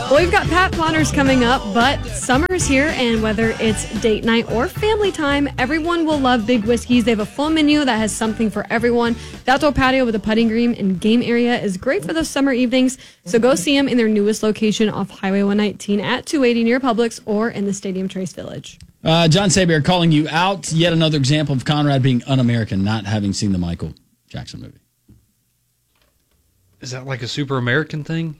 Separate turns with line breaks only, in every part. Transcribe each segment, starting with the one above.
Well, we've got Pat Ponders coming up, but summer's here, and whether it's date night or family time, everyone will love Big Whiskeys. They have a full menu that has something for everyone. The outdoor patio with a putting green and game area is great for those summer evenings, so go see them in their newest location off Highway 119 at 280 near Publix or in the Stadium Trace Village.
John Sabier calling you out. Yet another example of Conrad being un-American, not having seen the Michael Jackson movie.
Is that like a super American thing?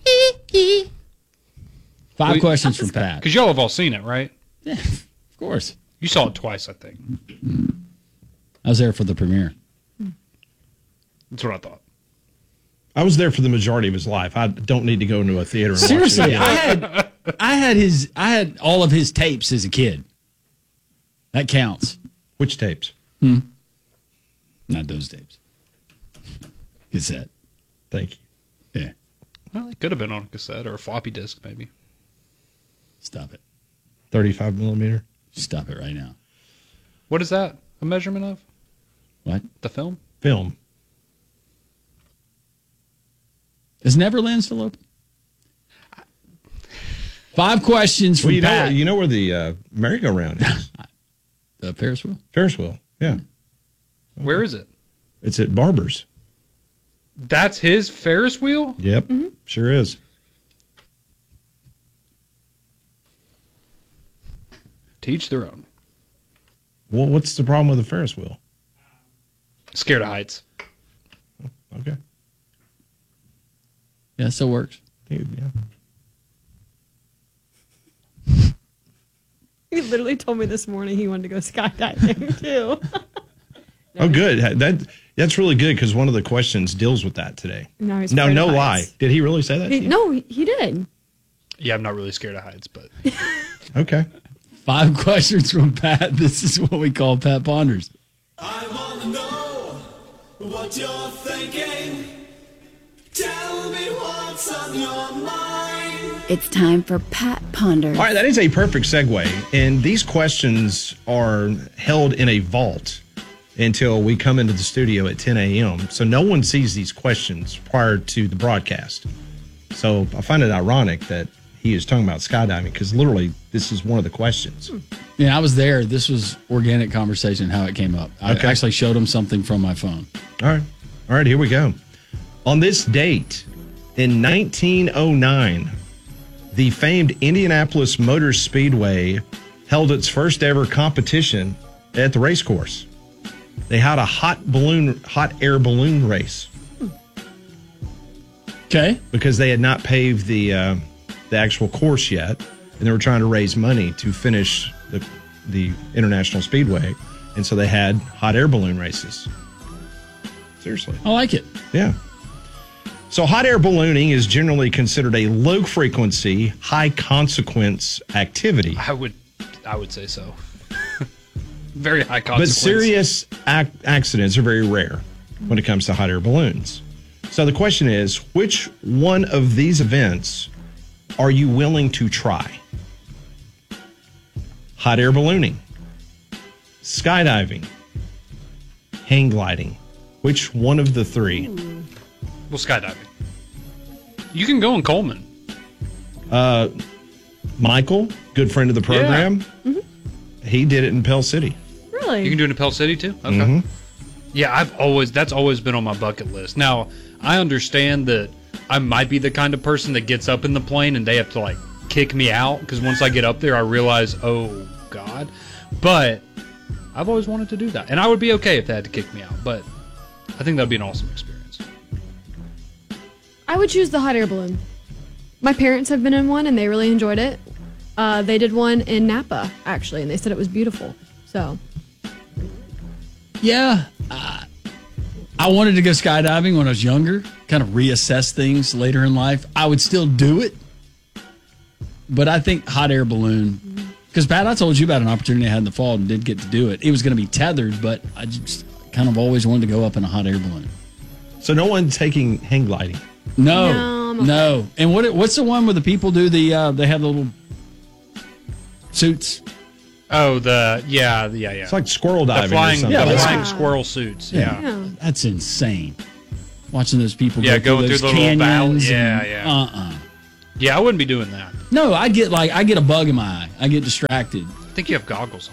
5 questions from Pat.
Because y'all have all seen it, right?
Yeah, of course.
You saw it twice, I think.
I was there for the premiere.
That's what I thought.
I was there for the majority of his life. I don't need to go into a theater. And
Seriously,
watch it.
I had all of his tapes as a kid. That counts.
Which tapes?
Not those tapes. Cassette.
Thank you.
Yeah.
Well, it could have been on a cassette or a floppy disk, maybe.
Stop it.
35 millimeter.
Stop it right now.
What is that a measurement of?
What?
The film?
Film.
Is Neverland still open? 5 questions from Pat.
You know where the merry-go-round is?
The Ferris wheel?
Ferris wheel, yeah.
Where is it?
It's at Barber's.
That's his Ferris wheel?
Yep, sure is.
Teach their own.
Well, what's the problem with the Ferris wheel?
Scared of heights.
Okay.
Yeah, still works.
Yeah.
He literally told me this morning he wanted to go skydiving, too.
Oh, good. That's really good because one of the questions deals with that today.
No, he's
no
afraid of
lie.
heights.
Did he really say that?
No, he did.
Yeah, I'm not really scared of heights, but...
Okay.
5 questions from Pat. This is what we call Pat Ponders.
I want to know what you're thinking. Tell me what's on your mind.
It's time for Pat Ponders.
All right, that is a perfect segue. And these questions are held in a vault until we come into the studio at 10 a.m. So no one sees these questions prior to the broadcast. So I find it ironic that he is talking about skydiving because literally this is one of the questions.
Yeah, I was there. This was organic conversation, how it came up. I actually showed him something from my phone.
All right, here we go. On this date, in 1909, the famed Indianapolis Motor Speedway held its first ever competition at the race course. They had a hot air balloon race.
Okay.
Because they had not paved the actual course yet, and they were trying to raise money to finish the International Speedway, and so they had hot air balloon races. Seriously.
I like it.
Yeah. So hot air ballooning is generally considered a low frequency, high consequence activity.
I would say so. Very high consequence.
But serious accidents are very rare when it comes to hot air balloons. So the question is, which one of these events are you willing to try? Hot air ballooning, skydiving, hang gliding. Which one of the three?
Well, skydiving. You can go in Coleman.
Michael, good friend of the program, he did it in Pell City.
Really?
You can do it in Pell City, too? Okay. Yeah, that's always been on my bucket list. Now, I understand that I might be the kind of person that gets up in the plane and they have to, like, kick me out, because once I get up there, I realize, oh, God. But I've always wanted to do that. And I would be okay if they had to kick me out, but I think that would be an awesome experience.
I would choose the hot air balloon. My parents have been in one, and they really enjoyed it. They did one in Napa, actually, and they said it was beautiful. So,
yeah, I wanted to go skydiving when I was younger, kind of reassess things later in life. I would still do it, but I think hot air balloon, because Pat, I told you about an opportunity I had in the fall and did get to do it. It was going to be tethered, but I just kind of always wanted to go up in a hot air balloon.
So no one's taking hang gliding?
No. And what's the one where the people do they have the little suits?
Oh, yeah.
It's like squirrel diving.
The flying,
or something.
flying squirrel suits. Yeah.
That's insane. Watching those people
going through
those
the
canyons.
little valley. Yeah. Yeah, I wouldn't be doing that.
No, I get a bug in my eye. I get distracted.
I think you have goggles on.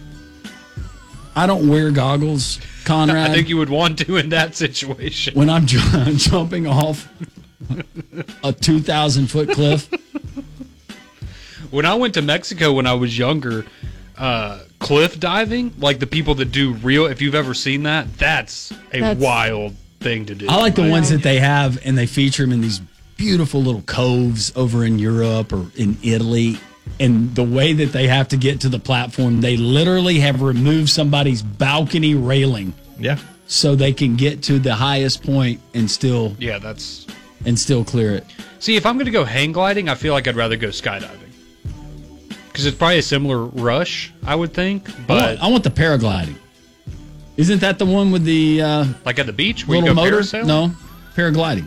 I don't wear goggles, Conrad.
I think you would want to in that situation.
When I'm jumping off a 2,000-foot cliff.
When I went to Mexico when I was younger, cliff diving, like the people that do real, if you've ever seen that, that's wild thing to do.
I like the ones that they have, and they feature them in these beautiful little coves over in Europe or in Italy. And the way that they have to get to the platform, they literally have removed somebody's balcony railing.
Yeah.
So they can get to the highest point and still clear it.
See, if I'm going to go hang gliding, I feel like I'd rather go skydiving. Because it's probably a similar rush, I would think. But
I want the paragliding. Isn't that the one with the
like at the beach where
little
you go
motor?
parasailing?
No, paragliding.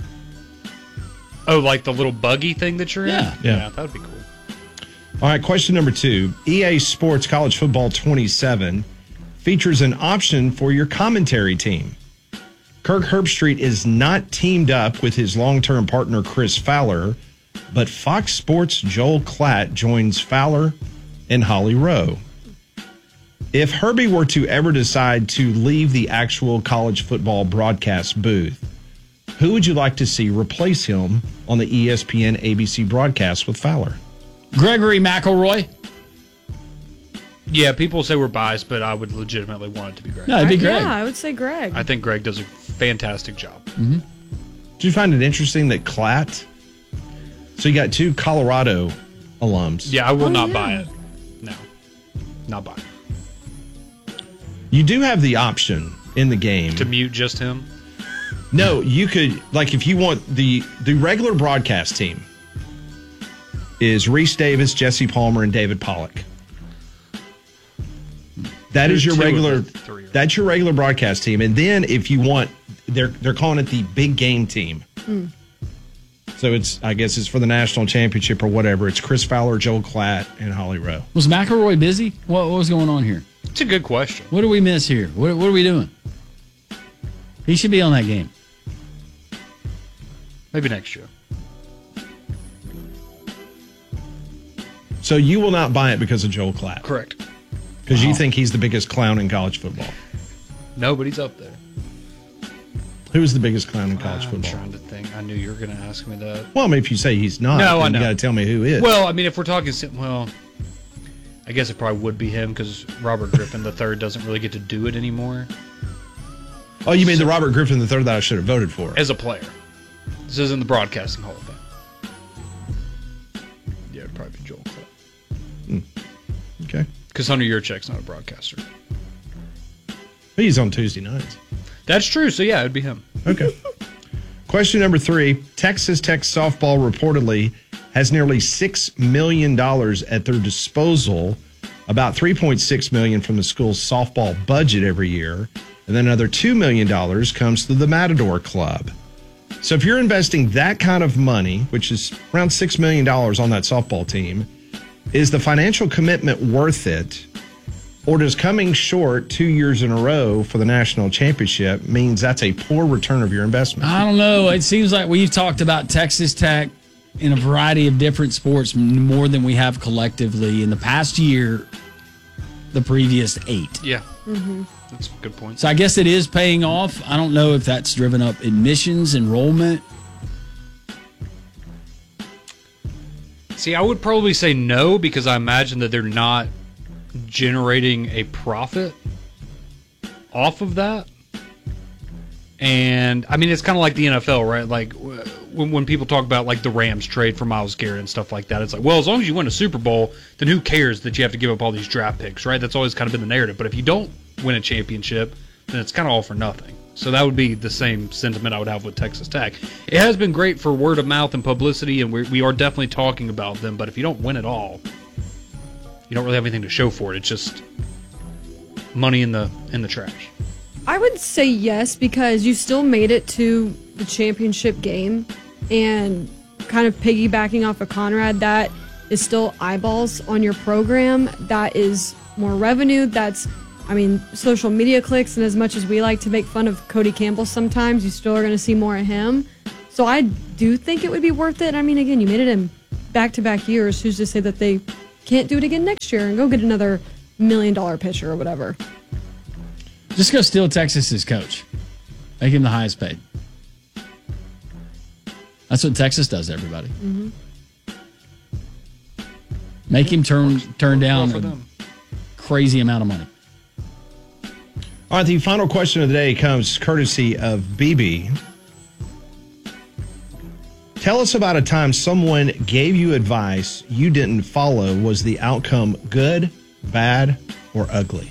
Oh, like the little buggy thing that you're in?
Yeah.
Yeah, that would be cool.
All right, question number 2. EA Sports College Football 27 features an option for your commentary team. Kirk Herbstreit is not teamed up with his long-term partner Chris Fowler, but Fox Sports' Joel Klatt joins Fowler and Holly Rowe. If Herbie were to ever decide to leave the actual college football broadcast booth, who would you like to see replace him on the ESPN ABC broadcast with Fowler?
Gregory McElroy.
Yeah, people say we're biased, but I would legitimately want it to be Greg.
No, it'd be Greg.
Yeah, I would say Greg.
I think Greg does a fantastic job.
Mm-hmm. Did you find it interesting that Klatt? So you got 2 Colorado alums.
Yeah, I will not buy it. No, not buy it.
You do have the option in the game
To mute just him?
No, you could, like, if you want the regular broadcast team is Reese Davis, Jesse Palmer, and David Pollock. That is your regular. That's your regular broadcast team, and then if you want, they're calling it the big game team. So I guess it's for the national championship or whatever. It's Chris Fowler, Joel Klatt, and Holly Rowe.
Was McElroy busy? What was going on here?
It's a good question.
What do we miss here? What are we doing? He should be on that game.
Maybe next year.
So you will not buy it because of Joel Klatt?
Correct.
Because you think he's the biggest clown in college football?
No, but he's up there.
Who is the biggest clown in college football?
I'm trying to think. I knew you were going to ask me that.
Well, I mean, if you say he's not,
No, I
then
know.
you got to tell me who is.
Well, I mean, if we're talking, I guess it probably would be him because Robert Griffin III doesn't really get to do it anymore
Oh, you mean the Robert Griffin III that I should have voted for?
as a player. This isn't the Broadcasting Hall of Fame. Yeah, it'd probably be Joel Klatt.
Okay.
Because Hunter Yurchek's not a broadcaster.
He's on Tuesday nights.
That's true. So, yeah, it'd be him.
Okay. Question number 3. Texas Tech softball reportedly has nearly $6 million at their disposal, about $3.6 million from the school's softball budget every year, and then another $2 million comes through the Matador Club. So if you're investing that kind of money, which is around $6 million on that softball team, is the financial commitment worth it? Or does coming short 2 years in a row for the national championship means that's a poor return of your investment?
I don't know. It seems like we've talked about Texas Tech in a variety of different sports more than we have collectively in the past year, the previous 8.
Yeah. That's a good point.
So I guess it is paying off. I don't know if that's driven up admissions, enrollment.
See, I would probably say no because I imagine that they're not generating a profit off of that. And I mean, it's kind of like the NFL, right? Like when people talk about like the Rams trade for Myles Garrett and stuff like that, it's like, well, as long as you win a Super Bowl, then who cares that you have to give up all these draft picks, right? That's always kind of been the narrative. But if you don't win a championship, then it's kind of all for nothing. So that would be the same sentiment I would have with Texas Tech. It has been great for word of mouth and publicity, and we are definitely talking about them. But if you don't win it all, you don't really have anything to show for it. It's just money in the trash.
I would say yes because you still made it to the championship game, and kind of piggybacking off of Conrad, that is still eyeballs on your program. That is more revenue. That's, I mean, social media clicks, and as much as we like to make fun of Cody Campbell sometimes, you still are going to see more of him. So I do think it would be worth it. I mean, again, you made it in back-to-back years, who's to say that they can't do it again next year and go get another $1 million pitcher or whatever?
Just go steal Texas's coach. Make him the highest paid. That's what Texas does to everybody.
Mm-hmm.
Make him turn down
for
a
them.
crazy amount of money.
All right, the final question of the day comes courtesy of BB. Tell us about a time someone gave you advice you didn't follow. Was the outcome good, bad, or ugly?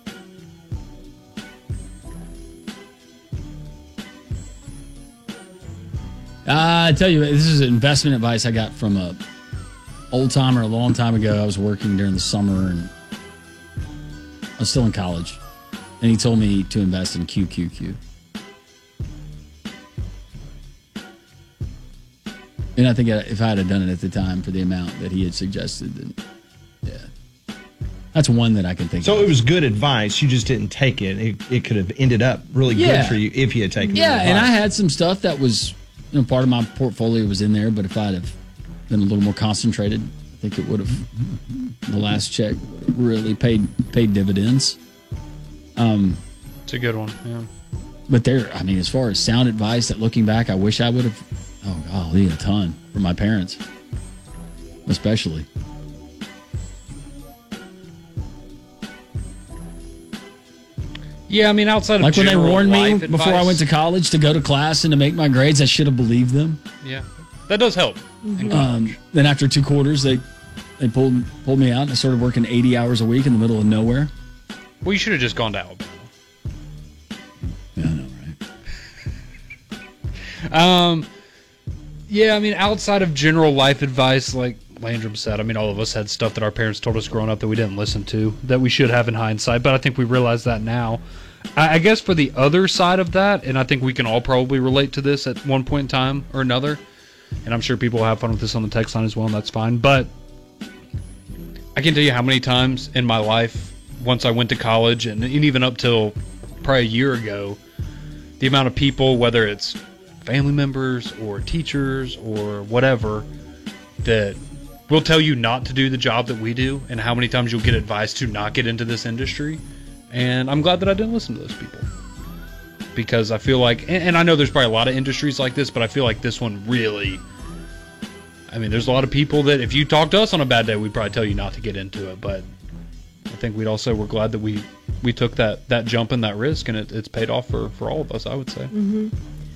I tell you, this is investment advice I got from a old timer a long time ago. I was working during the summer and I was still in college. And he told me to invest in QQQ. And I think if I had done it at the time for the amount that he had suggested, then yeah. That's one that I can think of.
So it was good advice. You just didn't take it. It could have ended up really good for you if you had taken it.
Yeah, and I had some stuff that was, part of my portfolio was in there, but if I'd have been a little more concentrated, I think it would have, the last check really paid dividends.
It's a good one, yeah.
But as far as sound advice that looking back, I wish I would have, golly, a ton from my parents, especially.
Yeah, outside of
like when they warned me
life
before I went to college to go to class and to make my grades, I should have believed them.
Yeah, that does help.
Then after 2 quarters, they pulled me out and I started working 80 hours a week in the middle of nowhere.
Well, you should have just gone to Alabama.
Yeah, I know, right?
Yeah, outside of general life advice, like Landrum said, all of us had stuff that our parents told us growing up that we didn't listen to, that we should have in hindsight, but I think we realize that now. I guess for the other side of that, and I think we can all probably relate to this at one point in time or another, and I'm sure people will have fun with this on the text line as well, and that's fine, but I can't tell you how many times in my life, once I went to college, and even up till probably a year ago, the amount of people, whether it's family members or teachers or whatever, that will tell you not to do the job that we do, and how many times you'll get advice to not get into this industry. And I'm glad that I didn't listen to those people, because I feel like, and I know there's probably a lot of industries like this, but I feel like this one really, there's a lot of people that if you talk to us on a bad day, we'd probably tell you not to get into it, but I think we'd also, we're glad that we took that jump and that risk, and it's paid off for all of us, I would say.
Mm-hmm.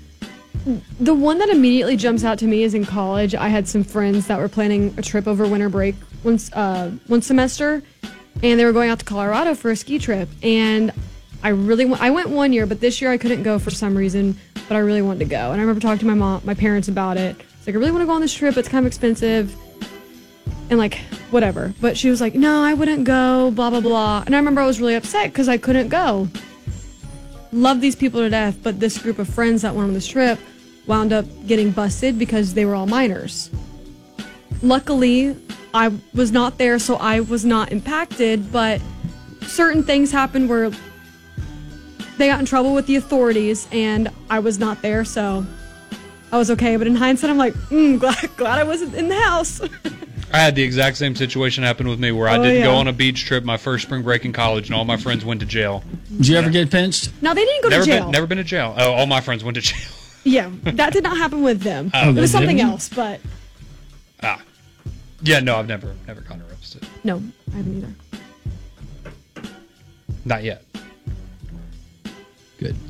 The one that immediately jumps out to me is in college. I had some friends that were planning a trip over winter break one semester, and they were going out to Colorado for a ski trip. And I went one year, but this year I couldn't go for some reason, but I really wanted to go. And I remember talking to my parents about it. It's like, I really want to go on this trip. It's kind of expensive. And whatever. But she was like, no, I wouldn't go, blah, blah, blah. And I remember I was really upset because I couldn't go. Love these people to death, but this group of friends that went on this trip wound up getting busted because they were all minors. Luckily, I was not there, so I was not impacted, but certain things happened where they got in trouble with the authorities, and I was not there, so I was okay. But in hindsight, I'm like, glad I wasn't in the house.
I had the exact same situation happen with me, where I didn't go on a beach trip my first spring break in college, and all my friends went to jail.
Did you ever get pinched?
No, they didn't go to jail.
Never been to jail. Oh, all my friends went to jail.
Yeah, that did not happen with them. It was something else, but...
Yeah, no, I've never gotten arrested.
No, I haven't either.
Not yet.
Good.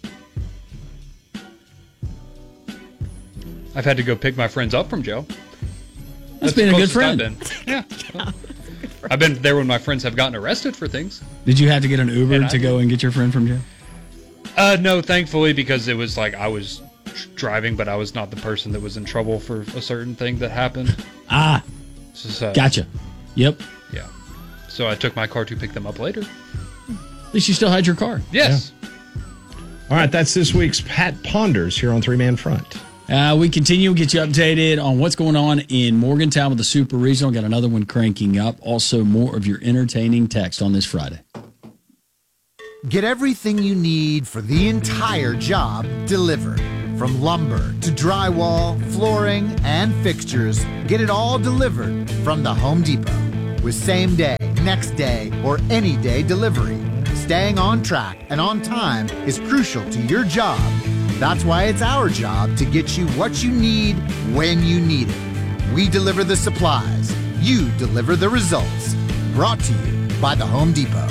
I've had to go pick my friends up from jail.
That's being a good friend.
Yeah. Well, I've been there when my friends have gotten arrested for things.
Did you have to get an Uber to go and get your friend from jail?
No, thankfully, because it was like I was driving, but I was not the person that was in trouble for a certain thing that happened. So,
Gotcha. Yep.
Yeah. So I took my car to pick them up later.
At least you still had your car.
Yes.
Yeah. All right, that's this week's Pat Ponders here on Three Man Front.
We continue to get you updated on what's going on in Morgantown with the Super Regional. Got another one cranking up. Also, more of your entertaining text on this Friday.
Get everything you need for the entire job delivered. From lumber to drywall, flooring, and fixtures, get it all delivered from the Home Depot. With same day, next day, or any day delivery, staying on track and on time is crucial to your job. That's why it's our job to get you what you need when you need it. We deliver the supplies. You deliver the results. Brought to you by the Home Depot.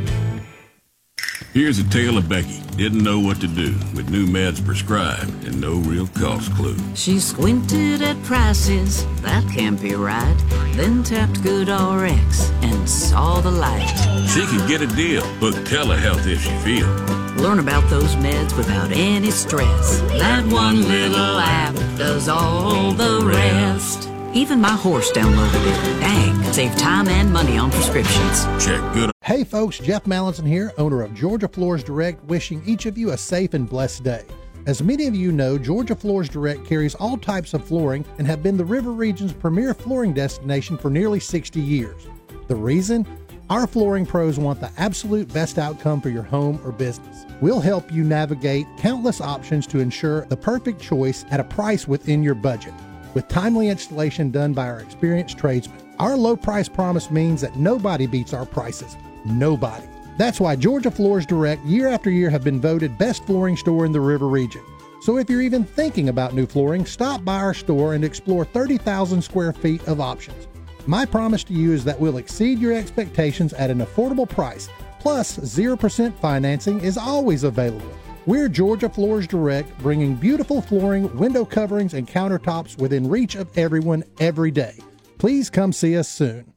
Here's a tale of Becky. Didn't know what to do with new meds prescribed and no real cost clue.
She squinted at prices, that can't be right. Then tapped GoodRx and saw the light.
She could get a deal. Book telehealth if she feel.
Learn about those meds without any stress. That one little app does all the rest. Even my horse downloaded it. Dang, save time and money on prescriptions.
Check Good.
Hey folks, Jeff Mallinson here, owner of Georgia Floors Direct, wishing each of you a safe and blessed day. As many of you know, Georgia Floors Direct carries all types of flooring and have been the River Region's premier flooring destination for nearly 60 years. The reason? Our flooring pros want the absolute best outcome for your home or business. We'll help you navigate countless options to ensure the perfect choice at a price within your budget, with timely installation done by our experienced tradesmen. Our low price promise means that nobody beats our prices. Nobody. That's why Georgia Floors Direct year after year have been voted best flooring store in the River Region. So if you're even thinking about new flooring, stop by our store and explore 30,000 square feet of options. My promise to you is that we'll exceed your expectations at an affordable price. Plus, 0% financing is always available. We're Georgia Floors Direct, bringing beautiful flooring, window coverings, and countertops within reach of everyone every day. Please come see us soon.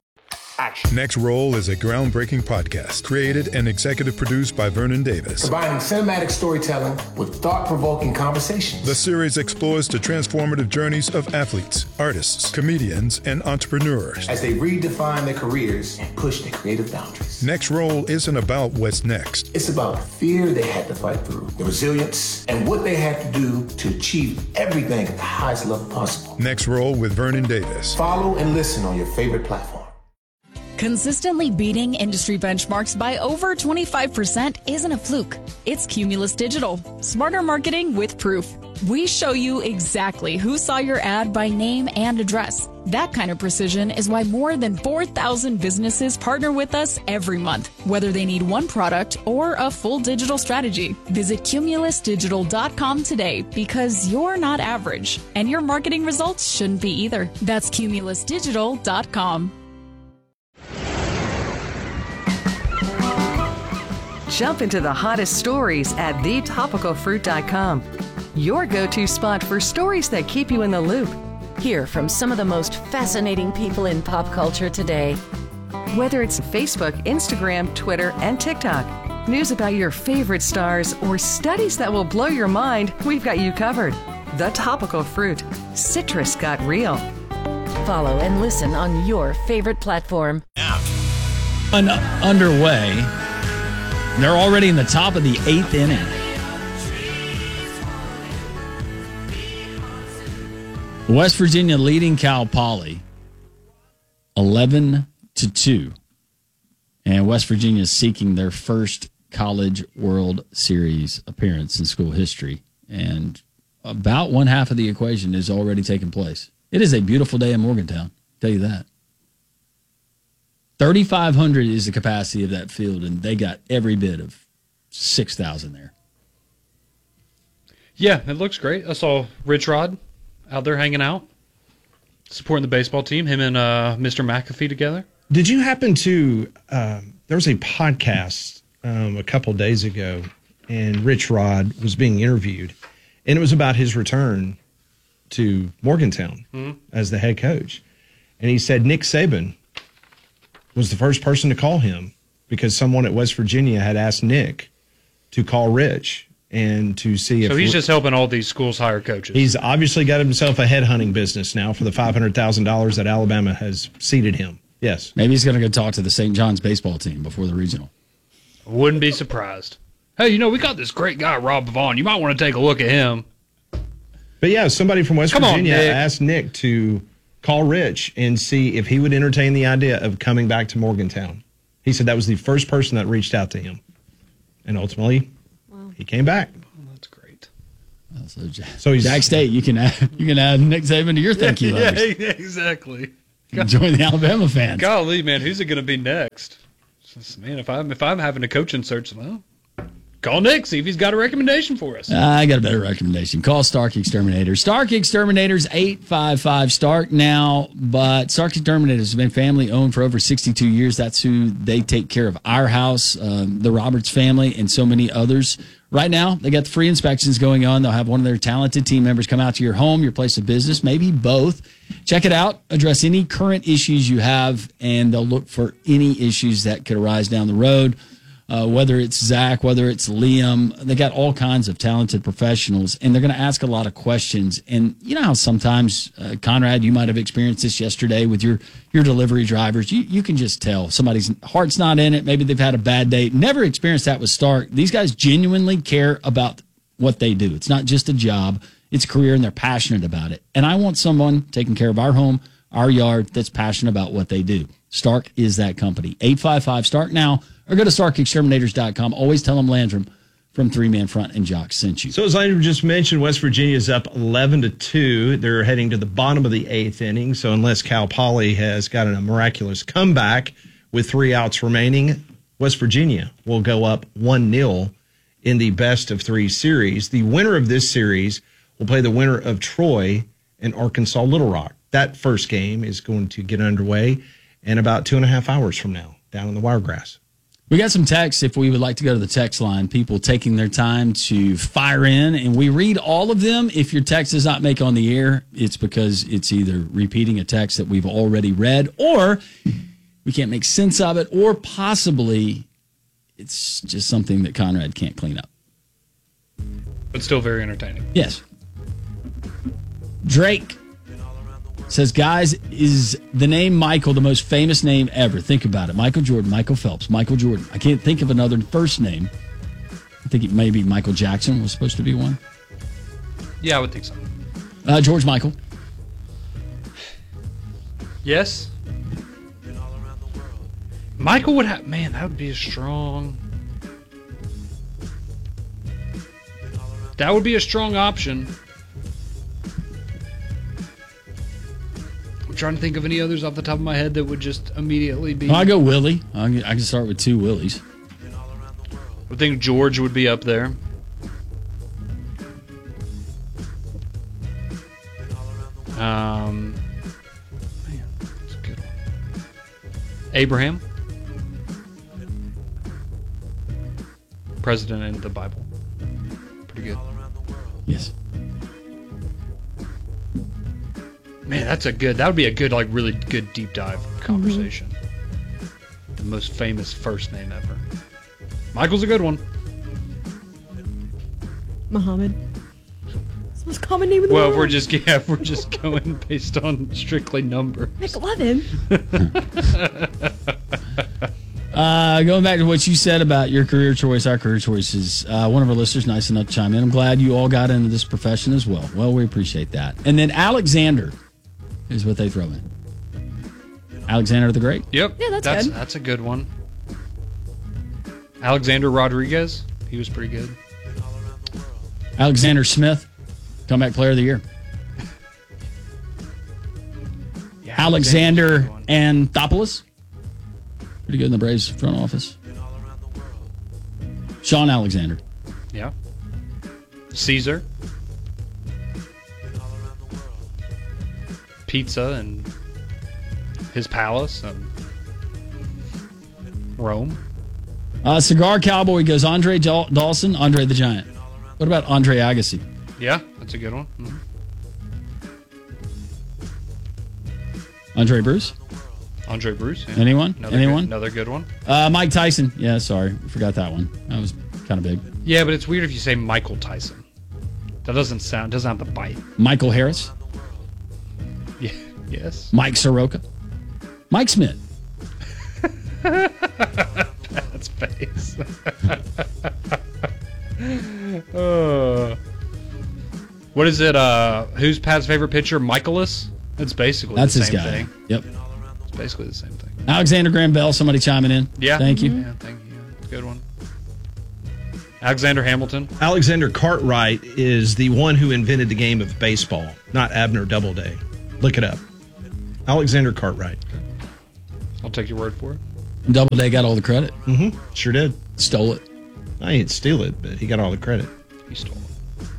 Next Roll is a groundbreaking podcast created and executive produced by Vernon Davis.
Combining cinematic storytelling with thought-provoking conversations.
The series explores the transformative journeys of athletes, artists, comedians, and entrepreneurs
as they redefine their careers and push their creative boundaries.
Next Roll isn't about what's next.
It's about the fear they had to fight through, the resilience, and what they had to do to achieve everything at the highest level possible.
Next Roll with Vernon Davis.
Follow and listen on your favorite platform.
Consistently beating industry benchmarks by over 25% isn't a fluke. It's Cumulus Digital. Smarter marketing with proof. We show you exactly who saw your ad by name and address. That kind of precision is why more than 4,000 businesses partner with us every month, whether they need one product or a full digital strategy. Visit cumulusdigital.com today because you're not average, and your marketing results shouldn't be either. That's cumulusdigital.com.
Jump into the hottest stories at thetopicalfruit.com. Your go-to spot for stories that keep you in the loop.
Hear from some of the most fascinating people in pop culture today.
Whether it's Facebook, Instagram, Twitter, and TikTok, news about your favorite stars, or studies that will blow your mind, we've got you covered. The Topical Fruit. Citrus got real.
Follow and listen on your favorite platform.
Underway. They're already in the top of the 8th inning. West Virginia leading Cal Poly 11-2. And West Virginia is seeking their first College World Series appearance in school history. And about one half of the equation is already taking place. It is a beautiful day in Morgantown, I'll tell you that. 3,500 is the capacity of that field, and they got every bit of 6,000 there.
Yeah, it looks great. I saw Rich Rod out there hanging out, supporting the baseball team, him and Mr. McAfee together.
Did you happen to, there was a podcast a couple days ago, and Rich Rod was being interviewed, and it was about his return to Morgantown as the head coach. And he said Nick Saban was the first person to call him because someone at West Virginia had asked Nick to call Rich and to see if...
So he's just helping all these schools hire coaches.
He's obviously got himself a headhunting business now for the $500,000 that Alabama has seated him. Yes.
Maybe he's going to go talk to the St. John's baseball team before the regional.
Wouldn't be surprised. Hey, we got this great guy, Rob Vaughn. You might want to take a look at him.
But yeah, somebody from West Virginia asked Nick to call Rich and see if he would entertain the idea of coming back to Morgantown. He said that was the first person that reached out to him. And ultimately, he came back.
Oh, that's great.
So Jack State, you can add Nick Saban to your thank you letters.
Yeah, exactly.
Join the Alabama fans.
Golly, man, who's it going to be next? Man, if I'm having a coaching search, well, call Nick, see if he's got a recommendation for us.
I got a better recommendation. Call Stark Exterminators. Stark Exterminators, 855-STARK now, but Stark Exterminators has been family-owned for over 62 years. That's who they take care of our house, the Roberts family, and so many others. Right now, they got the free inspections going on. They'll have one of their talented team members come out to your home, your place of business, maybe both. Check it out, address any current issues you have, and they'll look for any issues that could arise down the road. Whether it's Zach, whether it's Liam, they got all kinds of talented professionals, and they're going to ask a lot of questions. And you know how sometimes, Conrad, you might have experienced this yesterday with your delivery drivers. You can just tell somebody's heart's not in it. Maybe they've had a bad day. Never experienced that with Stark. These guys genuinely care about what they do. It's not just a job. It's a career, and they're passionate about it. And I want someone taking care of our home, our yard, that's passionate about what they do. Stark is that company. 855-STARK now. Or go to StarkExterminators.com. Always tell them Landrum from Three Man Front and Jock sent you.
So as Landrum just mentioned, West Virginia is up 11-2. They're heading to the bottom of the 8th inning. So unless Cal Poly has gotten a miraculous comeback with 3 outs remaining, West Virginia will go up 1-0 in the best of 3 series. The winner of this series will play the winner of Troy and Arkansas Little Rock. That first game is going to get underway in about 2.5 hours from now down in the Wiregrass.
We got some texts if we would like to go to the text line. People taking their time to fire in, and we read all of them. If your text does not make on the air, it's because it's either repeating a text that we've already read, or we can't make sense of it, or possibly it's just something that Conrad can't clean up.
But still very entertaining.
Yes. Drake says, guys, is the name Michael the most famous name ever? Think about it. Michael Jordan, Michael Phelps, Michael Jordan. I can't think of another first name. I think it maybe Michael Jackson was supposed to be one.
Yeah, I would think so.
George Michael.
Yes. Michael would have... Man, that would be a strong... That would be a strong option. Trying to think of any others off the top of my head that would just immediately be...
I go Willie. I can start with 2 Willies.
I think George would be up there. Man, that's a good one. Abraham. President in the Bible. Pretty good.
Yes.
Man, that would be a good, like, really good deep dive conversation. The most famous first name ever. Michael's a good one.
Muhammad. It's the most common name in the
Well,
world.
we're just going based on strictly numbers.
McLovin.
Going back to what you said about your career choice, our career choices, one of our listeners nice enough to chime in. I'm glad you all got into this profession as well. Well, we appreciate that. And then Alexander is what they throw in. Alexander the Great?
Yep.
Yeah, that's good.
That's a good one. Alexander Rodriguez. He was pretty good.
Alexander Smith, comeback player of the year.
Yeah,
Alexander Anthopoulos, pretty good in the Braves front office. Sean Alexander.
Yeah. Caesar. Pizza and his palace and Rome.
Cigar Cowboy goes Andre Dawson, Andre the Giant. What about Andre Agassi?
Yeah, that's a good one. Mm-hmm.
Andre Bruce?
Andre Bruce. Yeah.
Anyone?
Another good one.
Mike Tyson. Yeah, sorry. Forgot that one. That was kind of big.
Yeah, but it's weird if you say Michael Tyson. That doesn't have the bite.
Michael Harris?
Yeah. Yes.
Mike Soroka? Mike Smith?
That's face. What is it? Who's Pat's favorite pitcher? Michaelis? That's basically
That's
the
his
same
guy.
thing.
Yep.
It's basically the same thing.
Alexander Graham Bell, somebody chiming in.
Yeah.
Thank you.
Yeah, thank you. Good one. Alexander Hamilton.
Alexander Cartwright is the one who invented the game of baseball, not Abner Doubleday. Look it up. Alexander Cartwright.
I'll take your word for it.
Doubleday got all the credit.
Mm-hmm. Sure did.
Stole it.
I didn't steal it, but he got all the credit.
He stole it.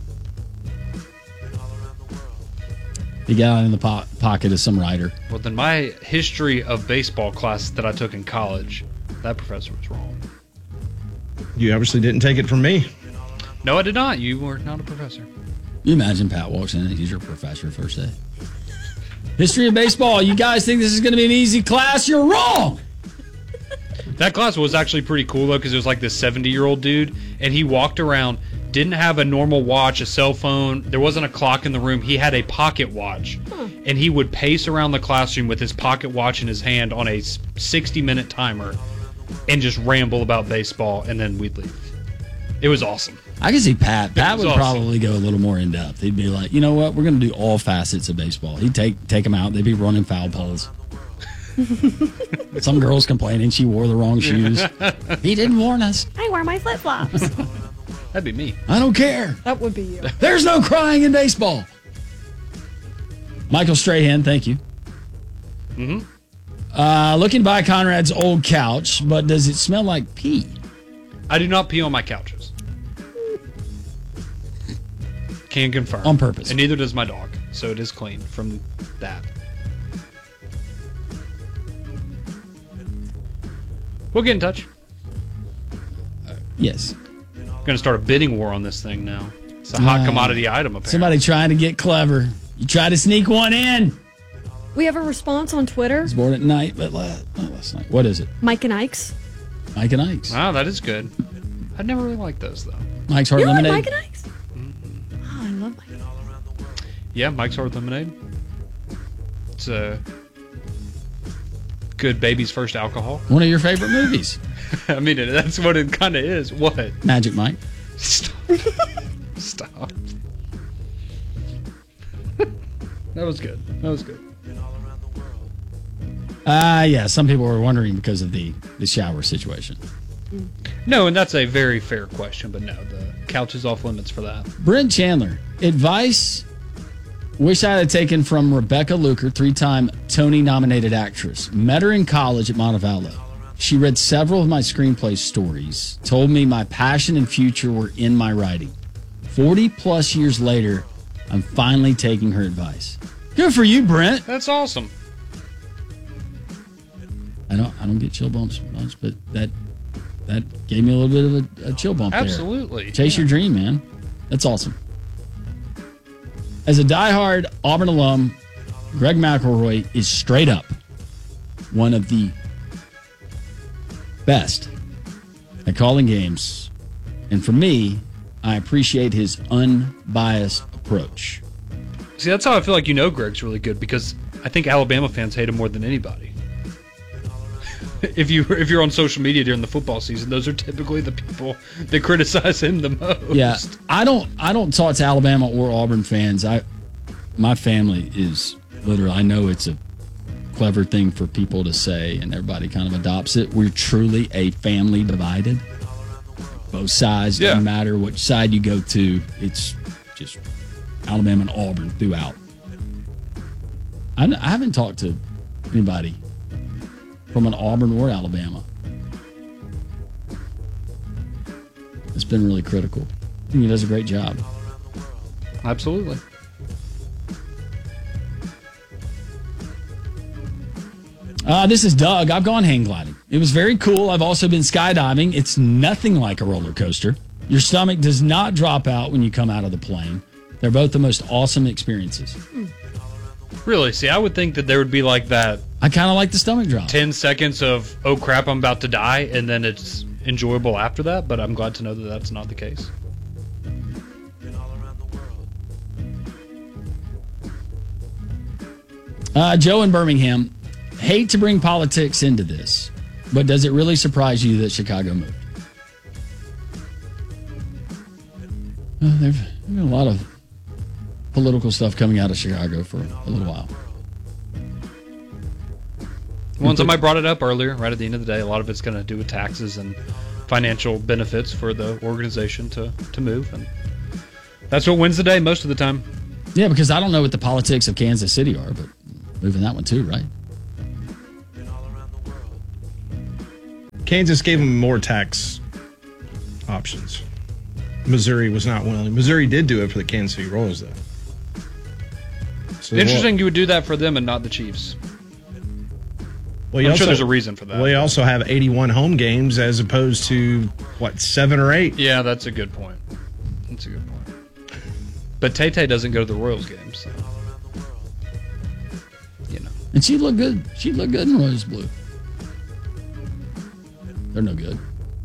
He got it in the pocket of some writer.
Well, then my history of baseball class that I took in college, that professor was wrong.
You obviously didn't take it from me.
No, I did not. You were not a professor.
You imagine Pat walks in and he's your professor first day. History of baseball. You guys think this is going to be an easy class? You're wrong.
That class was actually pretty cool, though, because it was like this 70-year-old dude, and he walked around, didn't have a normal watch, a cell phone. There wasn't a clock in the room. He had a pocket watch, and he would pace around the classroom with his pocket watch in his hand on a 60-minute timer and just ramble about baseball, and then we'd leave. It was awesome.
I can see Pat. Pat would
awesome.
probably go a little more in depth. He'd be like, you know what? We're going to do all facets of baseball. He'd take them out. They'd be running foul poles. Some girls complaining she wore the wrong shoes. He didn't warn us.
I wear my flip-flops.
That'd be me.
I don't care.
That would be you.
There's no crying in baseball. Michael Strahan, thank you.
Mm-hmm.
Looking to buy Conrad's old couch, but does it smell like pee?
I do not pee on my couches. Can confirm.
On purpose.
And neither does my dog. So it is clean from that. We'll get in touch.
Yes.
Going to start a bidding war on this thing now. It's a hot commodity item, apparently.
Somebody trying to get clever. You try to sneak one in.
We have a response on Twitter.
It's born at night, but last night. What is it?
Mike and Ike's.
Mike and Ike's.
Wow, that is good. I'd never really liked those, though.
Mike's Hard
You
Lemonade.
like Mike and Ike's? Oh, I love Mike and Ike's.
Yeah, Mike's Hard Lemonade. It's a good baby's first alcohol.
One of your favorite movies.
I mean, that's what it kind of is. What?
Magic Mike.
Stop. Stop. That was good. That was good.
Yeah, some people were wondering because of the shower situation.
No, and that's a very fair question, but no, the couch is off limits for that.
Brent Chandler, advice wish I had taken from Rebecca Luker, 3-time Tony-nominated actress. Met her in college at Montevallo. She read several of my screenplay stories, told me my passion and future were in my writing. 40-plus years later, I'm finally taking her advice. Good for you, Brent.
That's awesome.
I don't get chill bumps much, but that gave me a little bit of a chill bump
Absolutely.
there. Chase your dream, man. That's awesome. As a diehard Auburn alum, Greg McElroy is straight up one of the best at calling games. And for me, I appreciate his unbiased approach.
See, that's how I feel like Greg's really good, because I think Alabama fans hate him more than anybody. If you're on social media during the football season, those are typically the people that criticize him the most.
Yeah, I don't talk to Alabama or Auburn fans. My family is literally, I know it's a clever thing for people to say, and everybody kind of adopts it. We're truly a family divided. Both sides, doesn't matter which side you go to. It's just Alabama and Auburn throughout. I haven't talked to anybody from an Auburn or Alabama. It's been really critical. I think he does a great job.
Absolutely.
This is Doug. I've gone hang gliding. It was very cool. I've also been skydiving. It's nothing like a roller coaster. Your stomach does not drop out when you come out of the plane. They're both the most awesome experiences.
Really? See, I would think that there would be like that.
I kind of like the stomach drop.
10 seconds of, oh crap, I'm about to die, and then it's enjoyable after that, but I'm glad to know that that's not the case.
Joe in Birmingham, hate to bring politics into this, but does it really surprise you that Chicago moved? There's been a lot of political stuff coming out of Chicago for a little while.
One time I brought it up earlier, right at the end of the day, a lot of it's going to do with taxes and financial benefits for the organization to move, and that's what wins the day most of the time.
Yeah, because I don't know what the politics of Kansas City are, but moving that one too, right?
Kansas gave them more tax options. Missouri was not willing. Missouri did do it for the Kansas City Royals, though. So
Interesting you would do that for them and not the Chiefs.
Well,
I'm sure there's a reason for that.
Well, you also have 81 home games as opposed to, 7 or 8?
Yeah, that's a good point. That's a good point. But Tay-Tay doesn't go to the Royals games, so.
And she looked good. She looked good in Royals blue. They're no good.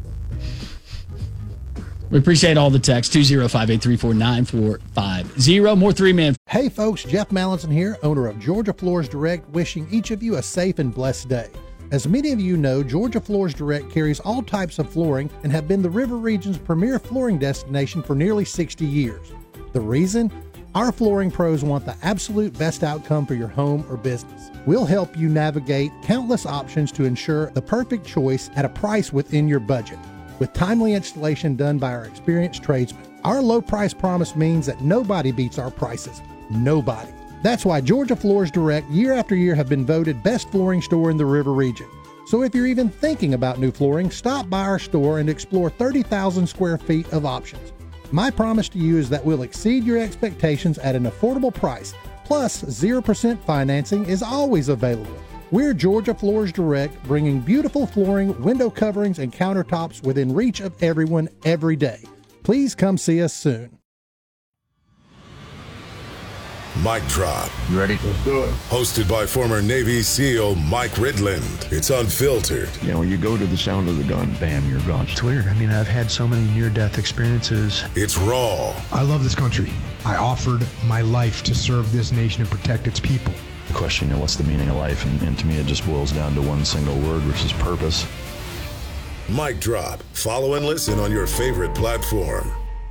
We appreciate all the texts. 205-834-9450. More three-man.
Hey folks, Jeff Mallinson here, owner of Georgia Floors Direct, wishing each of you a safe and blessed day. As many of you know, Georgia Floors Direct carries all types of flooring and have been the River Region's premier flooring destination for nearly 60 years. The reason? Our flooring pros want the absolute best outcome for your home or business. We'll help you navigate countless options to ensure the perfect choice at a price within your budget, with timely installation done by our experienced tradesmen. Our low price promise means that nobody beats our prices. Nobody. That's why Georgia Floors Direct year after year have been voted best flooring store in the River Region. So if you're even thinking about new flooring, stop by our store and explore 30,000 square feet of options. My promise to you is that we'll exceed your expectations at an affordable price, plus 0% financing is always available. We're Georgia Floors Direct, bringing beautiful flooring, window coverings, and countertops within reach of everyone every day. Please come see us soon.
Mic Drop.
You ready? Let's do it.
Hosted by former Navy SEAL Mike Ridland. It's unfiltered.
You know, you go to the sound of the gun, bam, you're gone.
It's weird. I mean, I've had so many near-death experiences.
It's raw.
I love this country. I offered my life to serve this nation and protect its people.
The question, what's the meaning of life? And to me, it just boils down to one single word, which is purpose.
Mic Drop. Follow and listen on your favorite platform.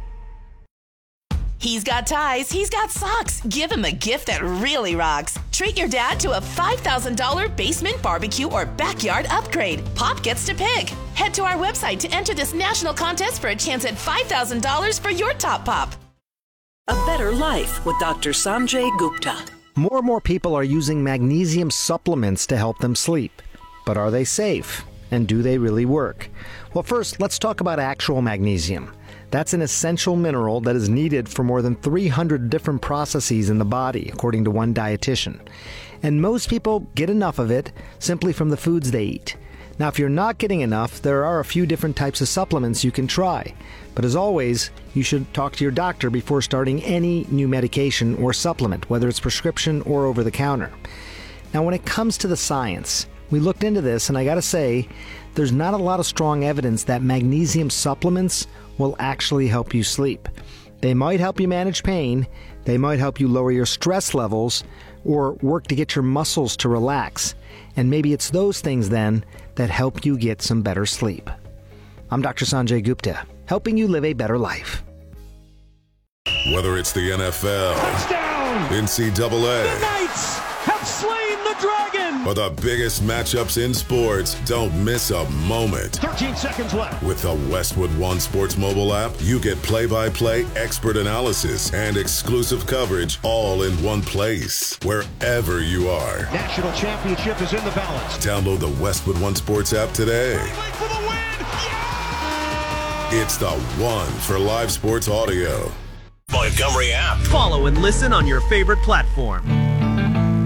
He's got ties, he's got socks. Give him a gift that really rocks. Treat your dad to a $5,000 basement barbecue or backyard upgrade. Pop gets to pick. Head to our website to enter this national contest for a chance at $5,000 for your top pop.
A Better Life with Dr. Sanjay Gupta.
More and more people are using magnesium supplements to help them sleep. But are they safe? And do they really work? Well, first, let's talk about actual magnesium. That's an essential mineral that is needed for more than 300 different processes in the body, according to one dietitian. And most people get enough of it simply from the foods they eat. Now, if you're not getting enough, there are a few different types of supplements you can try. But as always, you should talk to your doctor before starting any new medication or supplement, whether it's prescription or over the counter. Now, when it comes to the science, we looked into this, and I gotta say, there's not a lot of strong evidence that magnesium supplements will actually help you sleep. They might help you manage pain, they might help you lower your stress levels, or work to get your muscles to relax. And maybe it's those things then that help you get some better sleep. I'm Dr. Sanjay Gupta, helping you live a better life.
Whether it's the NFL,
Touchdown!
NCAA,
The Knights have slain the dragon!
or the biggest matchups in sports, don't miss a moment.
13 seconds left.
With the Westwood One Sports mobile app, you get play-by-play expert analysis and exclusive coverage all in one place, wherever you are.
National championship is in the balance.
Download the Westwood One Sports app today.
For the win!
It's the one for live sports audio.
Montgomery app.
Follow and listen on your favorite platform.